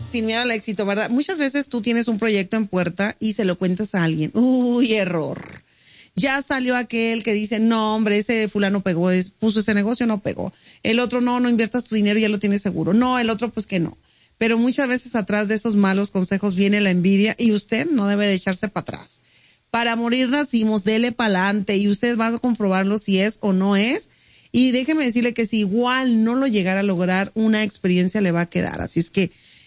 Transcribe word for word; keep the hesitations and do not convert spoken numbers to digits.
sin miedo al éxito, ¿verdad? Muchas veces tú tienes un proyecto en puerta y se lo cuentas a alguien. Uy, error. Ya salió aquel que dice, no, hombre, ese fulano pegó, es, puso ese negocio, no pegó. El otro, no, no inviertas tu dinero, ya lo tienes seguro. No, el otro, pues que no. Pero muchas veces atrás de esos malos consejos viene la envidia y usted no debe de echarse para atrás. Para morir nacimos, dele pa'lante y usted va a comprobarlo si es o no es. Y déjeme decirle que si igual no lo llegara a lograr, una experiencia le va a quedar. Así es que